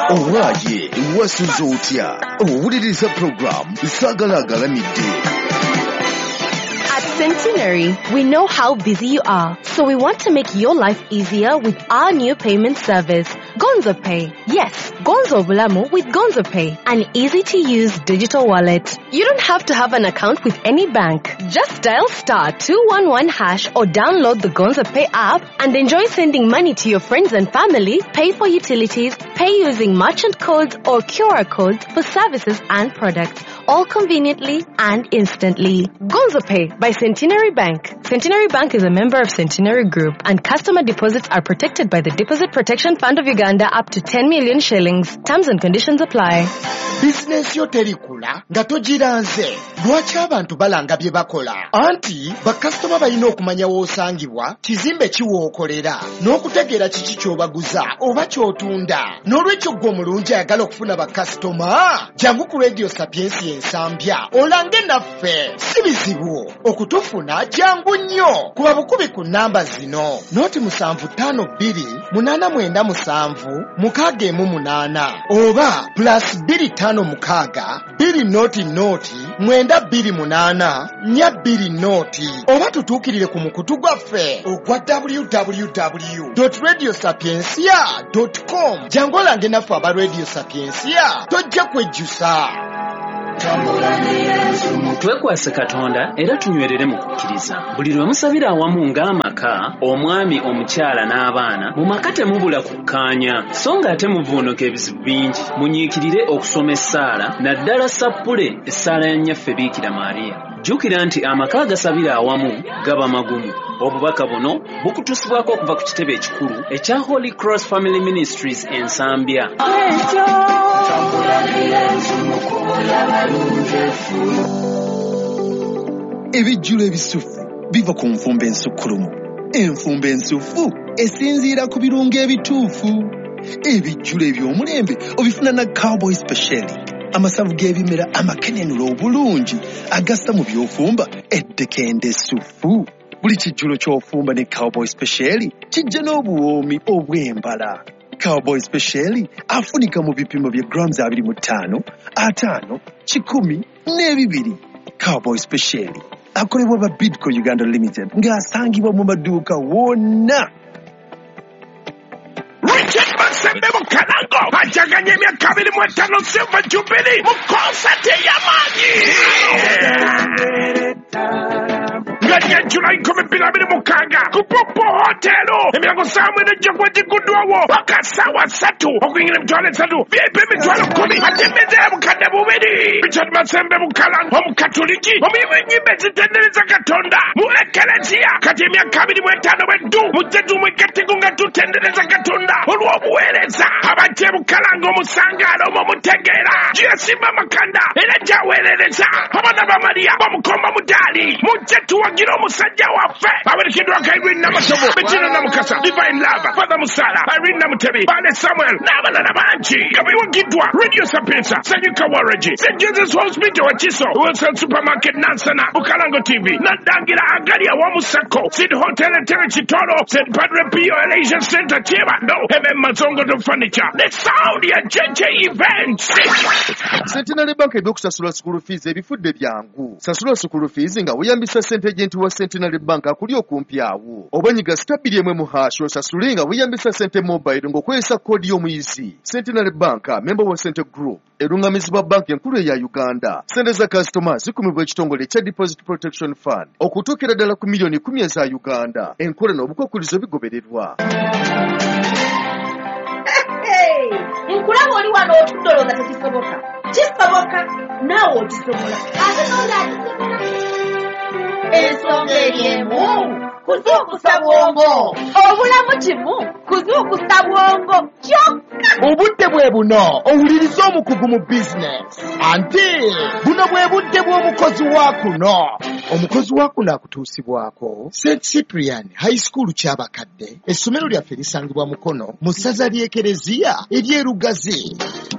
Owaye, wasuzotia. Owuliriza program, Sagalagala midday. At Centenary, we know how busy you are, so we want to make your life easier with our new payment service, Gonzo Pay. Yes, Gonzo Bulamu with Gonzo Pay, an easy-to-use digital wallet. You don't have to have an account with any bank. Just dial *211# or download the Gonzo Pay app and enjoy sending money to your friends and family, pay for utilities, pay using merchant codes or QR codes for services and products, all conveniently and instantly. Gonzo Pay by Centenary Bank. Centenary Bank is a member of Centenary Group, and customer deposits are protected by the Deposit Protection Fund of Uganda up to 10 million shillings. Terms and conditions apply. Business yo terikula nga togiranze lwaki abantu balanga bye bakola anti bakasitoma balina okumanya w'osangibwa kizimbe kiwookolera n'okutegeera kiki ky'obaguza oba ky'otunda n'olwekyo gwe omulungi ayagala okufuna bakasitoma jangu ku Radio Sapiens ensambya olange naffe si bizibu okutufuna jangu nnyo kuba bukubi ku namba zino noti 75297 oba +25 mukaaga 2 noti 928 noti oba tutuukirire ku mukutu gwaffe ogwa www.radiosapiensia.com jangu olange naffe aba Radio Sapiensia tojja kwejjusa. Twekwase Katonda era tunywerere mu kukkiriza. Buli lwe musabira awamu ng'amaka, omwami, omukyala n'abaana, mu maka temubula kukkaanya, so ng'ate muvuunuka ebizibu bingi. Munyiikirire okusoma essaala, naddala sappule essaala ya nnyaffe Biikira Maariya. Jjukira nti amaka agasabira awamu gaba magumu. Obubaka buno bukutusibwako okuva ku kitebe ekikulu ekya Holy Cross Family Ministries ensambya. Ebijjulo ebisufu biva ku nfumba ensukkulumu. Enfumba ensufu esinziira ku birungo ebituufu. Ebijjulo eby'omulembe obifuna na Cowboy Special. Amasavu g'ebimera amakenenula obulungi agassa mu by'ofumba eddekende essufu. Buli kijjulo ky'ofumba ne Cowboy Special kijja n'obuwoomi obw'embala. Cowboy Special afunika mu bipimo bya grams 25, 5, 10 n'ebibiri. Cowboy Special akolebwa ba Bidco Uganda Limited ng'asangibwa mu maduuka wonna. Richard Masembe Mukalango ajaganye emyaka 25 Silver Jubilee mu konsati ey'amaanyi. Ngaliya July 2026 ku Popo Hotel emirango samwe nejja kuba giguddwawo paka ssaawa 3 okuyingira emitwalo 3 VIP emitwalo 10 ate emmeeza bukadde 2. Richard Masembe Mukalango omukatoliki omuyimu ennyimba ezitendereza Katonda mu Ekelesiya kati emyaka 25 bweddu mujje tumwegatteko nga tutendereza Katonda olw'obuweereza abajja Mukalango omusangaalo mumutegeera gyesimba makanda era gyaweerereza abaana ba Mariya bamukomba mudaali mujje tuwagira omusajja waffe awerekeddwa Irene Namatobo Bettina Namukasa Divine Love Father Musala Irene Namutebi Bale Samuel n'abalala bangi nga bewagiddwa Radio Sapiensa Sanyuka Waragi St. Jesus Hospital Wakiso Wilson Supermarket Nansana Bukalango TV Nadangira Agalia Wamusako Sid Hotel Tere Chitoro St. Padre Pio Elation Center Chibando Mazongo to Furniture the sound ya JJ Events. Centenary Bank eby'okusasula school fees ebifudde byangu. Sasula school fees nga weyambisa ssente agent wa Centenary Bank akuli okumpi awo. Obanyiga stabili emwe mu hash osasule nga weyambisa ssente mobile ng'okozesa koodi y'omuyizi. Centenary Bank member wa Centre Group erungamizibwa bank enkulu eya Uganda. Ssente za customers zikumibwa ekitongole ekya Deposit Protection Fund okutuukira ddala ku milioni 10 eza Uganda. Enkola n'obukwakkulizo bigobererwa. Nkulaba oli wano otudoloza tekisoboka. Kisoboka naawe okisobola. Ate n'olyakisobola. Ensonga eriemu kuzuukusa bwongo. Obulamu kimu kuzuukusa bwongo kyokka. Obudde bwe buno owuliriza omukugu mu bizinesi. Ante buno bwe budde bw'omukozi wa kuno. Omukozi wa kuno akutuusibwako St. Cyprian High School ky'abakadde. Essomero lyaffe lisangibwa Mukono mu ssaza ly'Ekereziya ery'Erugazi.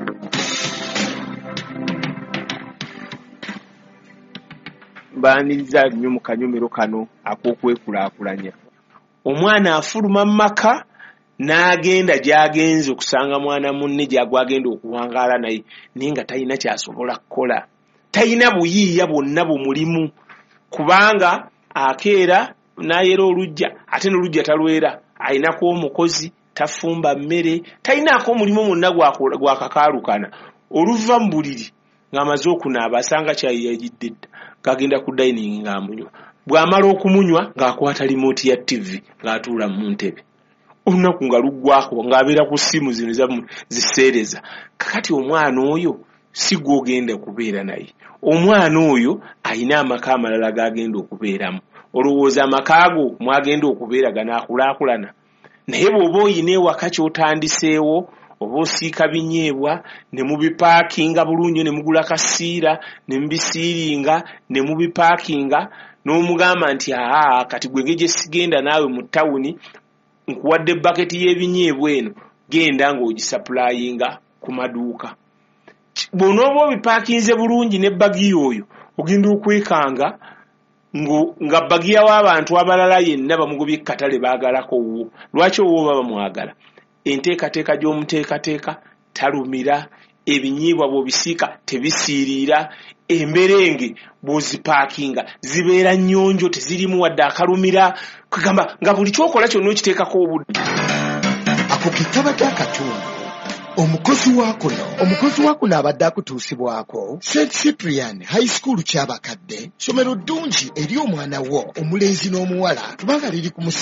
Baniriza nnyo mu kanyomero kano ak'okwekulaakulanya. Omwana afuluma mu maka n'agenda gy'agenze okusanga mwana munne gy'agwagenda okuwangaala naye nga talina kyasobola kukola, talina buyiiya bwonna bumulimu, kubanga akeera n'ayera olujja ate n'olujja talwera, ayinako omukozi, tafumba mmere, talinaako omulimu mwonna gwakakaalukana. Oluva mu buliri ng'amaze okunaaba asanga kyayi yagidde dda, ng'agenda ku dining ng'amunywa, bw'amala okumunywa ng'akwata limooti ya TV ng'atuula mu ntebe, olunaku nga luggwako ng'abeera ku ssimu zino ziseereza. Kakati omwana oyo si gw'ogenda kubeera naye, omwana oyo ayina amaka amalala g'agenda okubeeramu. Olowooza amaka go mwagenda okubeera ganaakulaakulana? Naye bw'oba oyina ewaka ky'otandiseewo, oba osiika binyeebwa ne mubipaakinga bulungi, ne mugula kasiira ne mubisiiringa ne mubipaakinga, n'omugamba nti kati gwe gye sigenda naawe mu ttawuni, nkuwadde baketi y'ebinyeebwa eno, genda ng'ogisappulayinga ku maduuka. Bw'onooba obipaakinze bulungi ne bagi oyo ogenda okwekanga nga bagi y'abantu abalala yenna bamugobye ekkatale baagalako wo. Lwaki owo baba mwagala? Enteekateeka gy'omuteekateeka talumira, ebinyiibwa bw'obisiika tebisiiriira, emberenge bw'ozipaakinga zibeera nnyonjo tezirimu wadde akalumira, kugamba nga buli kyokola kyonna okiteekako obudde. Ako ke kabadde akatundu. Omukozi wakuno abadde akutuusibwako St. Cyprian High School ky'abakadde, ssomero ddungi eri omwana wo omulenzi n'omuwala kubanga liri ku